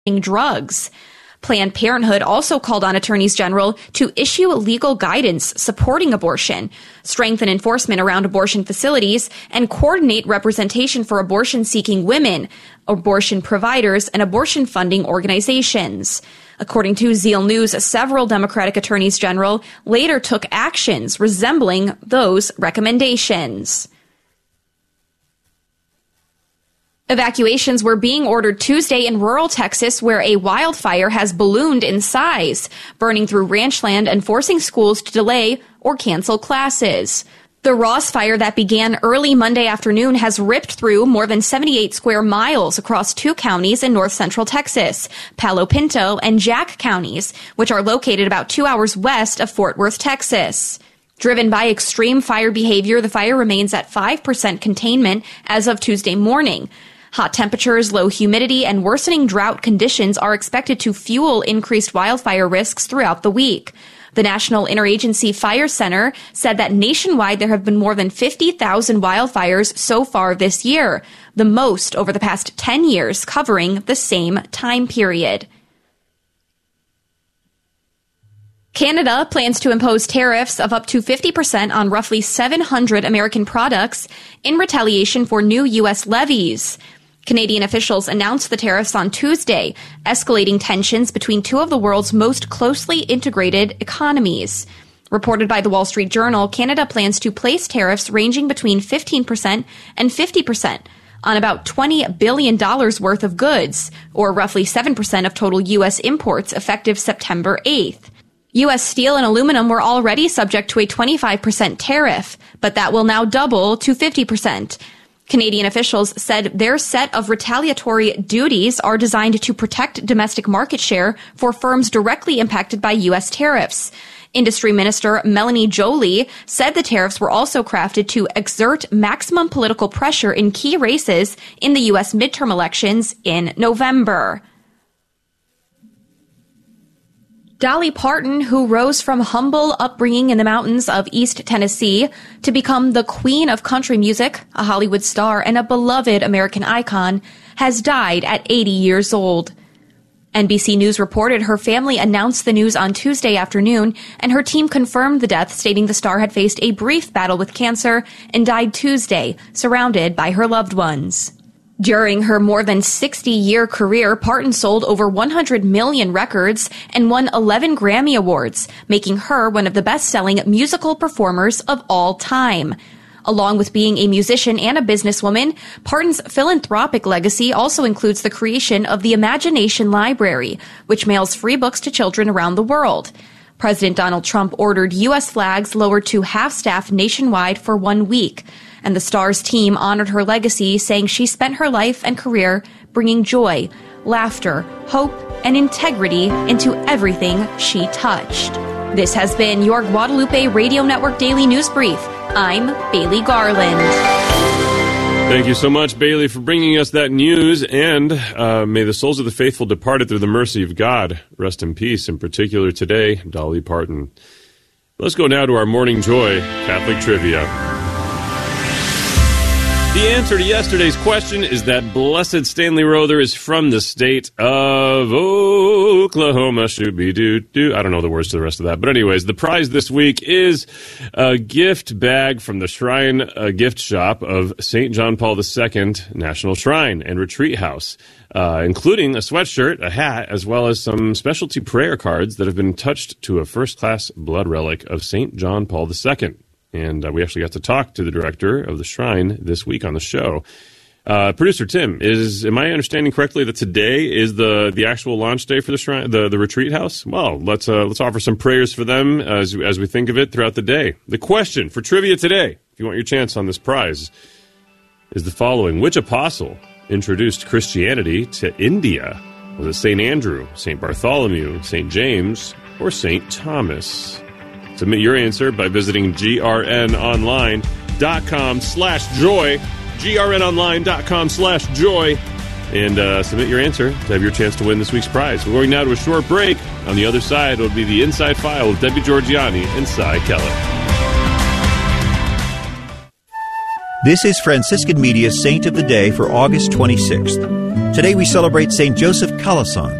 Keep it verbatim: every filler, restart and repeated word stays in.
drugs. Planned Parenthood also called on attorneys general to issue legal guidance supporting abortion, strengthen enforcement around abortion facilities, and coordinate representation for abortion-seeking women, abortion providers, and abortion funding organizations. According to Zeal News, several Democratic attorneys general later took actions resembling those recommendations. Evacuations were being ordered Tuesday in rural Texas, where a wildfire has ballooned in size, burning through ranch land and forcing schools to delay or cancel classes. The Ross fire that began early Monday afternoon has ripped through more than seventy-eight square miles across two counties in north central Texas, Palo Pinto and Jack counties, which are located about two hours west of Fort Worth, Texas. Driven by extreme fire behavior, the fire remains at five percent containment as of Tuesday morning. Hot temperatures, low humidity, and worsening drought conditions are expected to fuel increased wildfire risks throughout the week. The National Interagency Fire Center said that nationwide there have been more than fifty thousand wildfires so far this year, the most over the past ten years, covering the same time period. Canada plans to impose tariffs of up to fifty percent on roughly seven hundred American products in retaliation for new U S levies. Canadian officials announced the tariffs on Tuesday, escalating tensions between two of the world's most closely integrated economies. Reported by the Wall Street Journal, Canada plans to place tariffs ranging between fifteen percent and fifty percent on about twenty billion dollars worth of goods, or roughly seven percent of total U S imports, effective September eighth. U S steel and aluminum were already subject to a twenty-five percent tariff, but that will now double to fifty percent. Canadian officials said their set of retaliatory duties are designed to protect domestic market share for firms directly impacted by U S tariffs. Industry Minister Melanie Joly said the tariffs were also crafted to exert maximum political pressure in key races in the U S midterm elections in November. Dolly Parton, who rose from humble upbringing in the mountains of East Tennessee to become the queen of country music, a Hollywood star, and a beloved American icon, has died at eighty years old. N B C News reported her family announced the news on Tuesday afternoon, and her team confirmed the death, stating the star had faced a brief battle with cancer and died Tuesday, surrounded by her loved ones. During her more than sixty-year career, Parton sold over one hundred million records and won eleven Grammy Awards, making her one of the best-selling musical performers of all time. Along with being a musician and a businesswoman, Parton's philanthropic legacy also includes the creation of the Imagination Library, which mails free books to children around the world. President Donald Trump ordered U S flags lowered to half-staff nationwide for one week. And the star's team honored her legacy, saying she spent her life and career bringing joy, laughter, hope, and integrity into everything she touched. This has been your Guadalupe Radio Network Daily News Brief. I'm Bailey Garland. Thank you so much, Bailey, for bringing us that news, and uh, may the souls of the faithful departed through the mercy of God rest in peace, in particular today, Dolly Parton. Let's go now to our Morning Joy Catholic Trivia. The answer to yesterday's question is that Blessed Stanley Rother is from the state of Oklahoma. Shooby-doo-doo. I don't know the words to the rest of that. But anyways, the prize this week is a gift bag from the Shrine uh, gift shop of Saint John Paul the Second National Shrine and Retreat House, uh, including a sweatshirt, a hat, as well as some specialty prayer cards that have been touched to a first-class blood relic of Saint John Paul the Second. And uh, we actually got to talk to the director of the shrine this week on the show. Uh, Producer Tim, is am I understanding correctly that today is the, the actual launch day for the shrine, the, the retreat house? Well, let's uh, let's offer some prayers for them as as we think of it throughout the day. The question for trivia today, if you want your chance on this prize, is the following: which apostle introduced Christianity to India? Was it Saint Andrew, Saint Bartholomew, Saint James, or Saint Thomas? Submit your answer by visiting grnonline.com slash joy, grnonline.com slash joy, and uh, submit your answer to have your chance to win this week's prize. We're going now to a short break. On the other side, it'll be the Inside File with Debbie Georgiani and Cy Keller. This is Franciscan Media's Saint of the Day for August twenty-sixth. Today we celebrate Saint Joseph Calasan.